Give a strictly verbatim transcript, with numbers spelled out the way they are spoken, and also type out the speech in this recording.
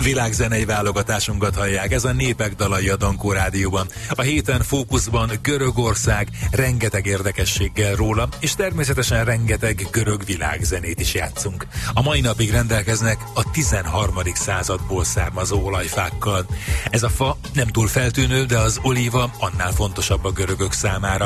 Világzenei válogatásunkat hallják, ez a Népek dalai a Dankó Rádióban. A héten fókuszban Görögország, rengeteg érdekességgel róla, és természetesen rengeteg görög világzenét is játszunk. A mai napig rendelkeznek a tizenharmadik századból származó olajfákkal. Ez a fa nem túl feltűnő, de az olíva annál fontosabb a görögök számára.